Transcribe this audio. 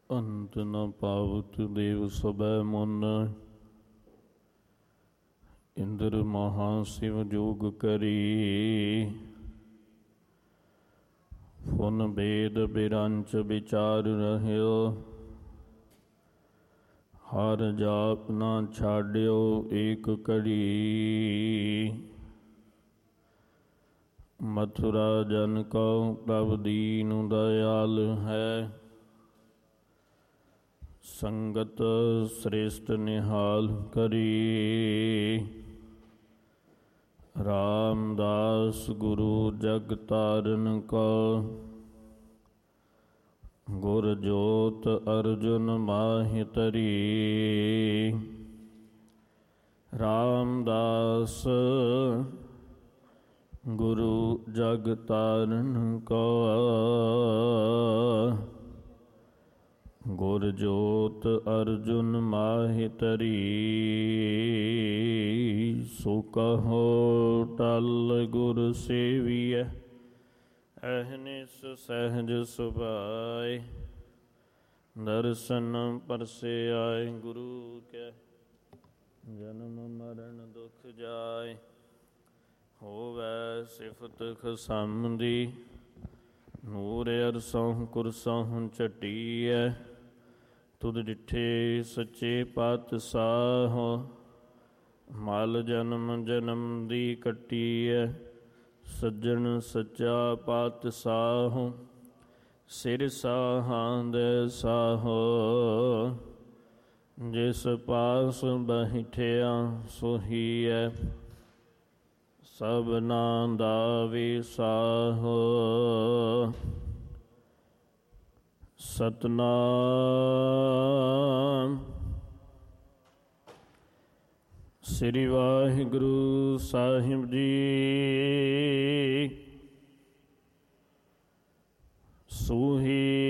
ਅੰਤ ਨ ਪਾਵਤ ਦੇਵ ਸਭੈ ਮੁਨ। ਇੰਦਰ ਮਹਾ ਸਿਵ ਜੋਗ ਕਰੀ। ਫੁਨ ਬੇਦ ਬਿਰੰਚ ਵਿਚਾਰ ਰਹਿਓ। ਹਰ ਜਾਪ ਨਾ ਛਾੜਿਓ ਏਕ ਘੜੀ। ਮਥੁਰਾ ਜਨ ਕਉ ਪ੍ਰਭ ਦੀਨੁ ਦਇਆਲ ਹੈ। ਸੰਗਤ ਸ੍ਰੇਸ਼ਟ ਨਿਹਾਲ ਕਰੀ। ਰਾਮਦਾਸ ਗੁਰੂ ਜਗ ਤਾਰਨ ਕਉ। ਗੁਰ ਜੋਤ ਅਰਜੁਨ ਮਾਹਿ ਤਰੀ। ਰਾਮਦਾਸ ਗੁਰੂ ਜਗ ਤਾਰਨ ਕਉ। ਗੁਰ ਜੋਤ ਅਰਜੁਨ ਮਾਹਿ ਤਰੀ। ਸੋ ਕਹੋ ਟਲ ਗੁਰ ਸੇਵੀਐ। ਅਹਨਿਸ ਸਹਿਜ ਸੁਭਾਇ। ਦਰਸ਼ਨ ਪਰਸੇ ਆਏ ਗੁਰੂ ਕੈ। ਜਨਮ ਮਰਨ ਦੁਖ ਜਾਏ। ਹੋਵੈ ਸਿਫਤ ਖਸਮ ਦੀ। ਨੂਰ ਅਰਸੋਂ ਕੁਰਸੋਂ ਝਟੀਐ। ਤੁਧ ਡਿਠੇ ਸੱਚੇ ਪਾਤਸ਼ਾਹ। ਮਲ ਜਨਮ ਜਨਮ ਦੀ ਕੱਟੀਐ। ਸੱਜਣ ਸੱਚਾ ਪਾਤਸ਼ਾਹ। ਸਿਰ ਸਾਹਾਂ ਦੇ ਸਾਹੋ। ਜਿਸ ਪਾਸ ਬੈਠਿਆ ਸੋਹੀਐ। ਸਭਨਾ ਦਾ ਵਿਸਾਹੋ। ਸਤਨਾਮ। ਸ੍ਰੀ ਵਾਹਿਗੁਰੂ ਸਾਹਿਬ ਜੀ। ਸੂਹੀ